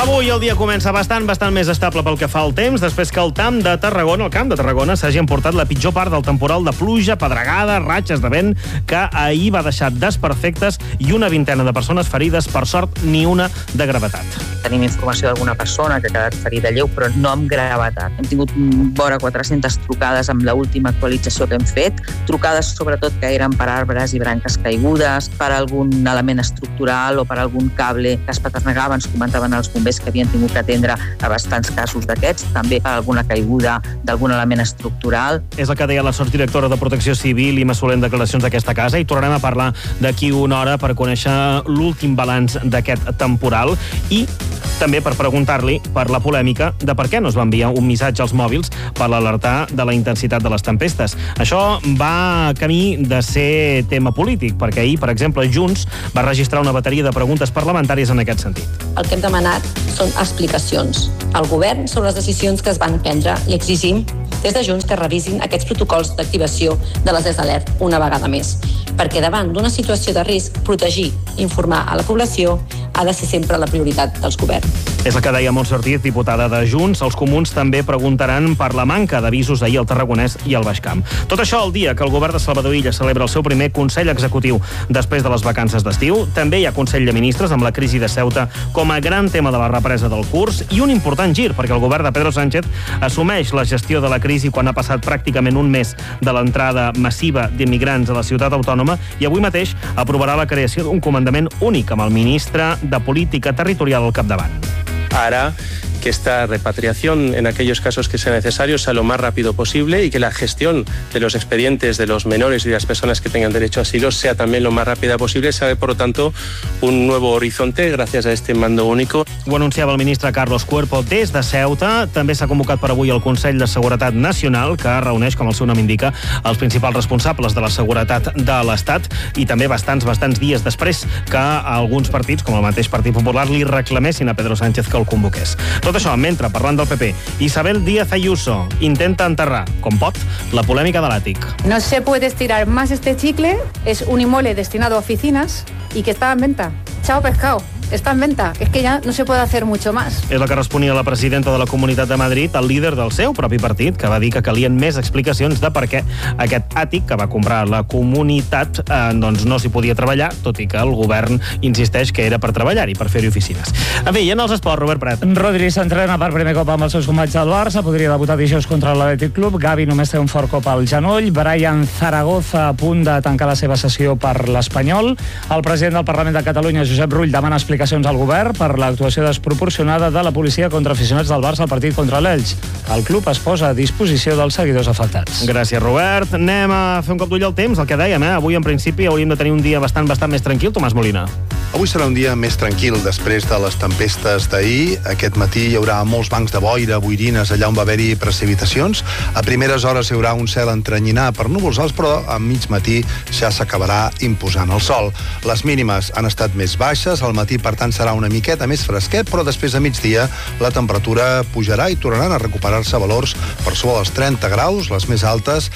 Avui el dia comença bastant més estable pel que fa al temps, després que el camp de Tarragona s'hagi emportat la pitjor part del temporal de pluja, pedregada, ratxes de vent, que ahir va deixar desperfectes i una vintena de persones ferides, per sort, ni una de gravetat. Tenim informació d'alguna persona que ha quedat ferida lleu, però no amb gravetat. Hem tingut vora 400 trucades amb l'última actualització que hem fet, trucades sobretot que eren per arbres i branques caigudes, per algun element estructural o per algun cable que es paternegava. Ens comentaven els bombers que havien tingut que atendre a bastants casos d'aquests, també per alguna caiguda d'algun element estructural. És el que deia la sotsdirectora de Protecció Civil i Massoler en declaracions d'aquesta casa, i tornarem a parlar d'aquí una hora per conèixer l'últim balanç d'aquest temporal i també per preguntar-li per la polèmica de per què no es va enviar un missatge als mòbils per alertar de la intensitat de les tempestes. Això va camí de ser tema polític, perquè ahir, per exemple, Junts va registrar una bateria de preguntes parlamentàries en aquest sentit. El que hem demanat són explicacions al govern sobre les decisions que es van prendre i exigim des de Junts que revisin aquests protocols d'activació de les d'alert una vegada més, perquè davant d'una situació de risc, protegir i informar a la població ha de ser sempre la prioritat dels governs. És el que deia Montse Ortiz, diputada de Junts. Els comuns també preguntaran per la manca d'avisos ahir al Tarragonès i al Baix Camp. Tot això el dia que el govern de Salvador Illa celebra el seu primer Consell Executiu després de les vacances d'estiu. També hi ha Consell de Ministres amb la crisi de Ceuta com a gran tema de la represa del curs i un important gir, perquè el govern de Pedro Sánchez assumeix la gestió de la crisi quan ha passat pràcticament un mes de l'entrada massiva d'immigrants a la ciutat autònoma i avui mateix aprovarà la creació d'un comandament únic amb el ministre de Política Territorial al capdavant. Hará que esta repatriación, en aquellos casos que sea necesario, sea lo más rápido posible y que la gestión de los expedientes de los menores y de las personas que tengan derecho a asilo sea también lo más rápida posible. Se abre, por lo tanto, un nuevo horizonte gracias a este mando único. Ho anunciava el ministre Carlos Cuerpo des de Ceuta. També s'ha convocat per avui el Consell de Seguretat Nacional, que reuneix, com el seu nom indica, els principals responsables de la seguretat de l'Estat i també bastants dies després que alguns partits, com el mateix Partit Popular, li reclamessin a Pedro Sánchez que el convoqués. Tot això, mentre, parlant del PP, Isabel Díaz Ayuso intenta enterrar, com pot, la polèmica de l'àtic. No se puede estirar más este chicle. Es un inmueble destinado a oficinas y que estaba en venta. Chao pescado. Está en venta. Es que ya no se puede hacer mucho más. És la que responia la presidenta de la Comunitat de Madrid, el líder del seu propi partit, que va dir que calien més explicacions de per què aquest àtic que va comprar la Comunitat doncs no s'hi podia treballar, tot i que el govern insisteix que era per treballar-hi, per fer-hi oficines. En fi, i en els esports, Robert Prat. Rodri s'entrena per primer cop amb els seus companys del Barça, podria debutar dijous contra l'Atlètic Club. Gavi només té un fort cop al genoll. Brian Zaragoza a punt de tancar la seva sessió per l'Espanyol. El president del Parlament de Catalunya, Josep Rull, demana explicacions al govern per l'actuació desproporcionada de la policia contra aficionats del Barça al partit contra l'Elx. El club es posa a disposició dels seguidors afectats. Gràcies, Robert. Anem a fer un cop d'ull al temps, el que dèiem, Avui, en principi, hauríem de tenir un dia bastant més tranquil. Tomàs Molina. Avui serà un dia més tranquil després de les tempestes d'ahir. Aquest matí hi haurà molts bancs de boira, boirines, allà on va haver-hi precipitacions. A primeres hores hi haurà un cel entrenyinat per núvols alts, però a mig matí ja s'acabarà imposant el sol. Les mínimes han estat més baixes, al matí, per tant, serà una miqueta més fresquet, però després a migdia la temperatura pujarà i tornaran a recuperar-se valors per sobre dels 30 graus, les més altes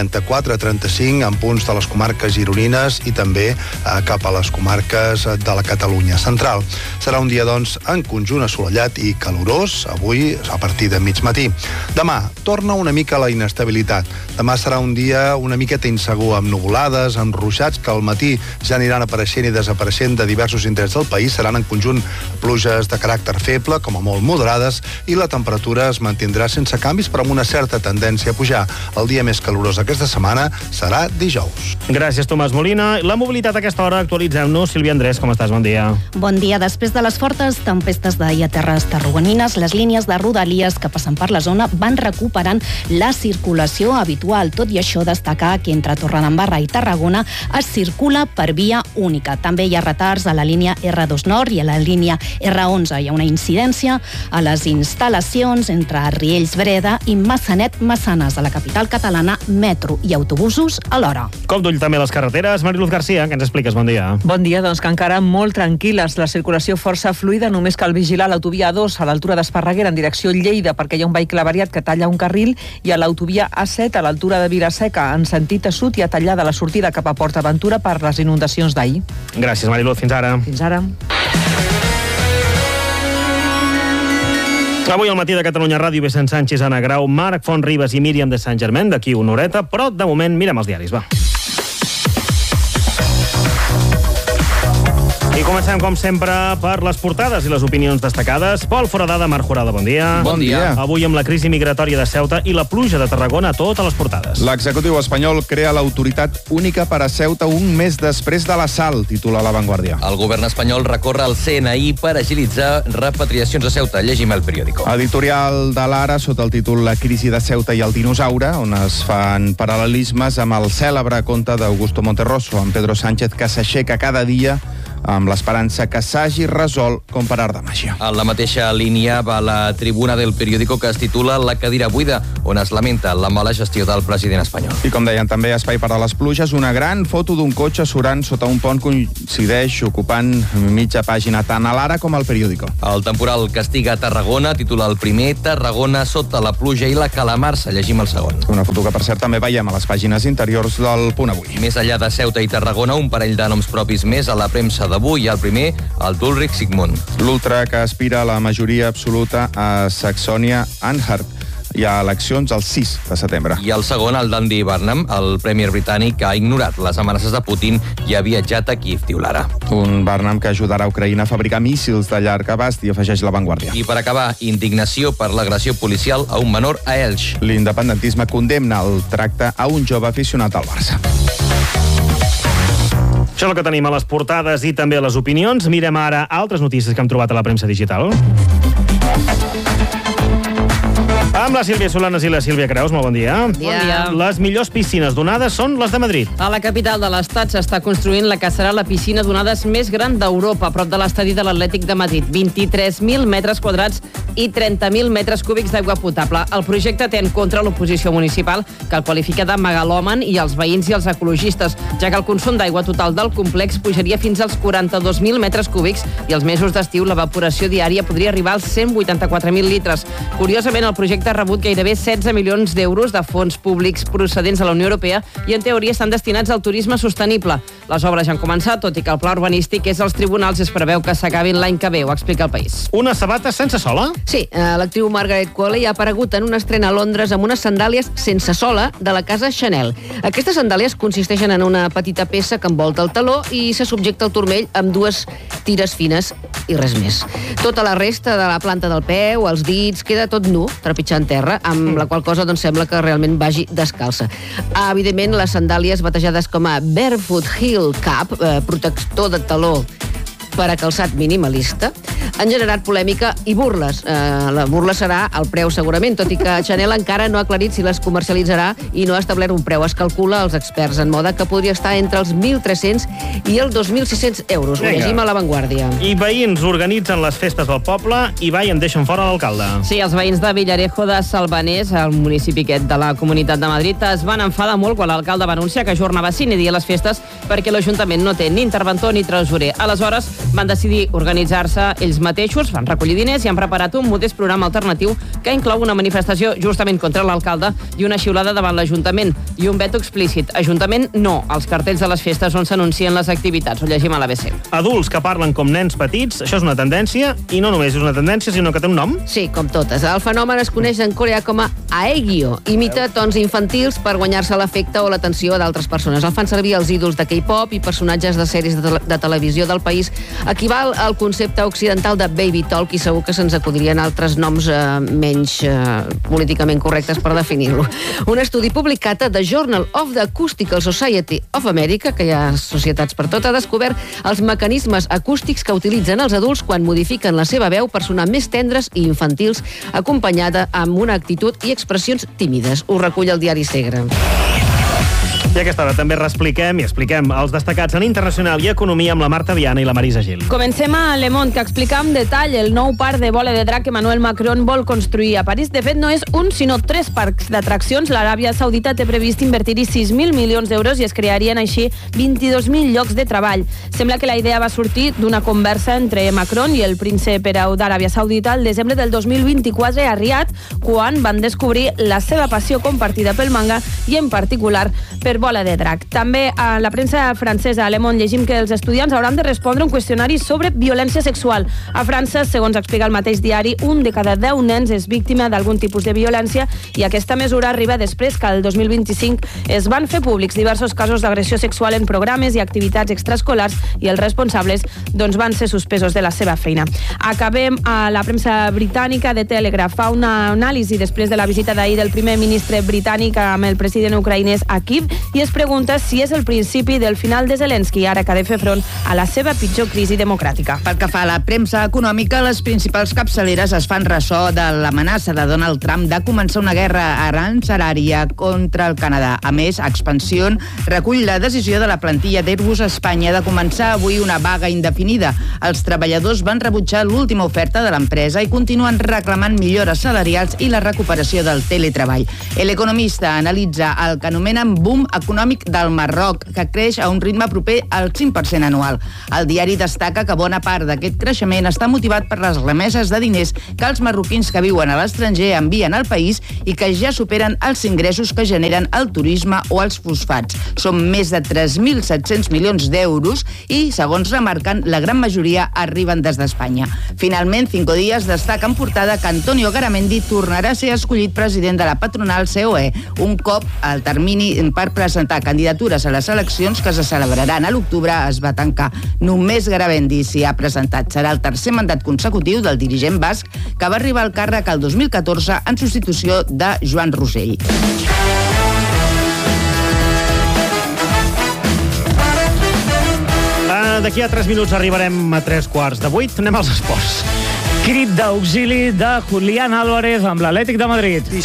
34-35 en punts de les comarques gironines i també cap a les comarques de la Catalunya central. Serà un dia, doncs, en conjunt assolellat i calorós, avui a partir de mig matí. Demà torna una mica la inestabilitat. Demà serà un dia una miqueta insegur, amb nuvolades, amb ruixats que al matí ja aniran apareixent i desapareixent de diversos indrets del país. Seran en conjunt pluges de caràcter feble, com a molt moderades, i la temperatura es mantindrà sense canvis, però amb una certa tendència a pujar. El dia més calorós d'aquesta setmana serà dijous. Gràcies, Tomàs Molina. La mobilitat a aquesta hora, actualitzem-nos. Sílvia Andrés, com estàs? Bon dia. Bon dia. Després de les fortes tempestes d'ahir a terres tarragonines, les línies de rodalies que passen per la zona van recuperant la circulació habitual. Tot i això, destacar que entre Torredembarra i Tarragona es circula per via única. També hi ha retards a la línia R2 Nord i a la línia R11. Hi ha una incidència a les instal·lacions entre Riells Breda i Massanet-Massanes, a la capital catalana, metro i autobusos alhora. Cop d'ull també a les carreteres. Mariluz Garcia, què ens expliques? Bon dia. Bon dia, doncs que encara molt tranquil·les. La circulació força fluida, només cal vigilar l'autovia A2 a l'altura d'Esparreguera en direcció Lleida perquè hi ha un vehicle avariat que talla un carril i a l'autovia A7 a l'altura de Vilaseca en sentit a sud i a tallada la sortida cap a Port Aventura per les inundacions d'ahir. Gràcies, Mariluz. Fins ara. Fins ara. Avui al matí de Catalunya Ràdio, Vicent Sánchez, Anna Grau, Marc Font-Ribas i Míriam de Saint-Germain, d'aquí una horeta, però de moment mirem els diaris, va. I comencem, com sempre, per les portades i les opinions destacades. Pol Foradada, Marc Jurada, bon dia. Bon dia. Avui amb la crisi migratòria de Ceuta i la pluja de Tarragona a totes les portades. L'executiu espanyol crea l'autoritat única per a Ceuta un mes després de l'assalt, titula La Vanguardia. El govern espanyol recorre al CNI per agilitzar repatriacions a Ceuta. Llegim el periòdico. Editorial de l'Ara, sota el títol La crisi de Ceuta i el dinosaure, on es fan paral·lelismes amb el cèlebre conte d'Augusto Monterroso, amb Pedro Sánchez, que s'aixeca cada dia amb l'esperança que s'hagi resolt com per art de màgia. En la mateixa línia va la tribuna del periòdico que es titula La cadira buida, on es lamenta la mala gestió del president espanyol. I com deien també, espai per a les pluges, una gran foto d'un cotxe surant sota un pont coincideix ocupant mitja pàgina tant a l'Ara com al periòdico. El temporal castiga Tarragona, titula el primer, Tarragona sota la pluja i la calamarsa. Llegim el segon. Una foto que, per cert, també veiem a les pàgines interiors del Punt Avui. Més enllà de Ceuta i Tarragona, un parell de noms propis més a la premsa d'avui. El primer, el d'Ulrich Sigmund. L'ultra que aspira a la majoria absoluta a Saxònia-Anhalt. Hi ha eleccions el 6 de setembre. I el segon, el d'Andy Burnham, el premier britànic, que ha ignorat les amenaces de Putin i ha viatjat a Kiev, diu l'Ara. Un Burnham que ajudarà a Ucraïna a fabricar míssils de llarg abast, i afegeix La Vanguardia. I per acabar, indignació per l'agressió policial a un menor a Elx. L'independentisme condemna el tracte a un jove aficionat al Barça. Això és el que tenim a les portades i també a les opinions. Mirem ara altres notícies que hem trobat a la premsa digital. Amb la Sílvia Solanes i la Sílvia Creus, molt bon dia. Bon dia. Les millors piscines d'onades són les de Madrid. A la capital de l'Estat s'està construint la que serà la piscina d'onades més gran d'Europa, a prop de l'estadi de l'Atlètic de Madrid. 23.000 metres quadrats i 30.000 metres cúbics d'aigua potable. El projecte té en contra l'oposició municipal, que el qualifica de megalòman, i els veïns i els ecologistes, ja que el consum d'aigua total del complex pujaria fins als 42.000 metres cúbics i els mesos d'estiu l'evaporació diària podria arribar als 184.000 litres. Curiosament, el projecte ha rebut gairebé 16 milions d'euros de fons públics procedents de la Unió Europea i, en teoria, estan destinats al turisme sostenible. Les obres ja han començat, tot i que el pla urbanístic és als tribunals i es preveu que s'acabin l'any que ve, ho explica El País. Una sabata sense sola? Sí, l'actriu Margaret Qualley ha aparegut en una estrena a Londres amb unes sandàlies sense sola de la casa Chanel. Aquestes sandàlies consisteixen en una petita peça que envolta el taló i se subjecta al turmell amb dues tires fines i res més. Tota la resta de la planta del peu, els dits, queda tot nu, trepitjant terra, amb la qual cosa doncs, sembla que realment vagi descalça. Evidentment, les sandàlies batejades com a Barefoot Heel Cap, protector de taló per a calçat minimalista, han generat polèmica i burles. La burla serà el preu, segurament, tot i que Chanel encara no ha aclarit si les comercialitzarà i no ha establert un preu. Es calcula als experts en moda que podria estar entre els 1.300 i els 2.600 euros. Ho llegim a La Vanguardia. I veïns organitzen les festes del poble i va i en deixen fora l'alcalde. Sí, els veïns de Villarejo de Salvanés, el municipi aquest de la Comunitat de Madrid, es van enfadar molt quan l'alcalde va anunciar que ajornava 5 dies les festes perquè l'Ajuntament no té ni interventor ni tresorer. Aleshores, van decidir organitzar-se ells mateixos, van recollir diners i han preparat un modest programa alternatiu que inclou una manifestació justament contra l'alcalde i una xiulada davant l'Ajuntament i un veto explícit. Ajuntament, no. Els cartells de les festes on s'anuncien les activitats. Ho llegim a l'ABC. Adults que parlen com nens petits, això és una tendència, i no només és una tendència, sinó que té un nom. Sí, com totes. El fenomen es coneix en coreà com a aegyo. Imita tons infantils per guanyar-se l'afecte o l'atenció d'altres persones. El fan servir els ídols de K-pop i personatges de sèries de televisió del país. Equival al concepte occidental de baby talk i segur que se'ns acudirien altres noms menys políticament correctes per definir-lo. Un estudi publicat a The Journal of the Acoustical Society of America, que hi ha societats per tot, ha descobert els mecanismes acústics que utilitzen els adults quan modifiquen la seva veu per sonar més tendres i infantils, acompanyada amb una actitud i expressions tímides. Ho recull el diari Segre. I a aquesta hora també reexpliquem i expliquem els destacats en internacional i economia amb la Marta Viana i la Marisa Gil. Comencem a Le Monde, que explica amb detall el nou parc de bola de drac que Emmanuel Macron vol construir a París. De fet, no és un, sinó 3 parcs d'atraccions. L'Aràbia Saudita té previst invertir-hi 6.000 milions d'euros i es crearien així 22.000 llocs de treball. Sembla que la idea va sortir d'una conversa entre Macron i el príncep hereu d'Aràbia Saudita el desembre del 2024 a Riad, quan van descobrir la seva passió compartida pel manga i, en particular, per bola de drac. També a la premsa francesa, a Le Monde, llegim que els estudiants hauran de respondre un qüestionari sobre violència sexual. A França, segons explica el mateix diari, 1 de cada 10 nens és víctima d'algun tipus de violència i aquesta mesura arriba després que el 2025 es van fer públics diversos casos d'agressió sexual en programes i activitats extraescolars i els responsables van ser suspesos de la seva feina. Acabem a la premsa britànica. de Telegraph fa una anàlisi després de la visita d'ahir del primer ministre britànic amb el president ucraïnès a Kyiv i es pregunta si és el principi del final de Zelensky, ara que ha de fer front a la seva pitjor crisi democràtica. Pel que fa a la premsa econòmica, les principals capçaleres es fan ressò de l'amenaça de Donald Trump de començar una guerra arancelària contra el Canadà. A més, Expansión recull la decisió de la plantilla d'Airbus a Espanya de començar avui una vaga indefinida. Els treballadors van rebutjar l'última oferta de l'empresa i continuen reclamant millores salarials i la recuperació del teletreball. El Economista analitza el que anomenen boom econòmic del Marroc, que creix a un ritme proper al 5% anual. El diari destaca que bona part d'aquest creixement està motivat per les remeses de diners que els marroquins que viuen a l'estranger envien al país i que ja superen els ingressos que generen el turisme o els fosfats. Són més de 3.700 milions d'euros i, segons remarquen, la gran majoria arriben des d'Espanya. Finalment, Cinco Días destaca en portada que Antonio Garamendi tornarà a ser escollit president de la patronal COE, un cop el termini per presentar candidatures a les eleccions que se celebraran a l'octubre es va tancar. Només Garamendi s'hi ha presentat. Serà el tercer mandat consecutiu del dirigent basc que va arribar al càrrec el 2014 en substitució de Joan Rosell. D'aquí a 3 minuts arribarem a 7:45. Anem als esports. Crit d'auxili de Julián Álvarez amb l'Atlètic de Madrid.